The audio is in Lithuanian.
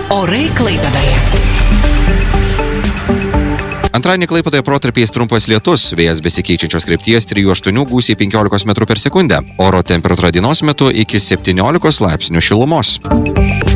Orai Klaipėdoje. Antradienį Klaipėdoje protarpiais trumpas lietus, vėjas besikeičiančios krypties 3-8 gūsiai 15 m/s. Oro temperatūra dienos metu iki 17 laipsnių šilumos.